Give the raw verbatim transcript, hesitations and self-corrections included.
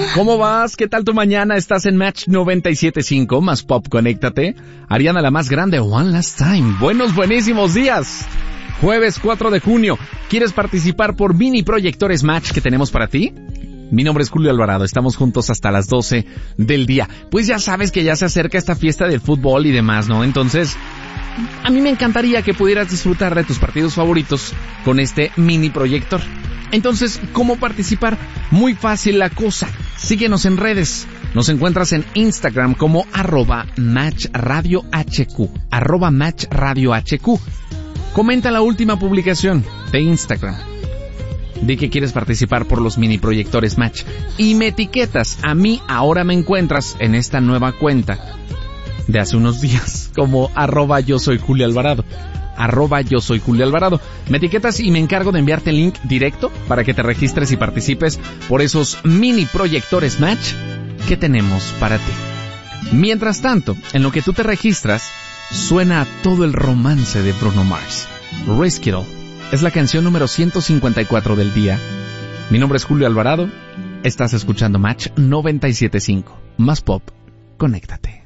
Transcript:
¿Cómo vas? ¿Qué tal tu mañana? Estás en Match noventa y siete punto cinco, más Pop, conéctate. Ariana la más grande, One Last Time. Buenos, buenísimos días. Jueves cuatro de junio. ¿Quieres participar por mini proyectores Match que tenemos para ti? Mi nombre es Julio Alvarado, estamos juntos hasta las doce del día. Pues ya sabes que ya se acerca esta fiesta del fútbol y demás, ¿no? Entonces, a mí me encantaría que pudieras disfrutar de tus partidos favoritos con este mini proyector. Entonces, ¿cómo participar? Muy fácil la cosa. Síguenos en redes. Nos encuentras en Instagram como arroba matchradiohq, arroba matchradiohq. Comenta la última publicación de Instagram. Di que quieres participar por los mini proyectores Match y me etiquetas. A mí ahora me encuentras en esta nueva cuenta de hace unos días como arroba yo soy Julio Alvarado. Arroba yo soy Julio Alvarado. Me etiquetas y me encargo de enviarte el link directo para que te registres y participes por esos mini proyectores Match que tenemos para ti. Mientras tanto, en lo que tú te registras, suena todo el romance de Bruno Mars. Risk It All. Es la canción número ciento cincuenta y cuatro del día. Mi nombre es Julio Alvarado. Estás escuchando Match noventa y siete punto cinco. Más Pop, conéctate.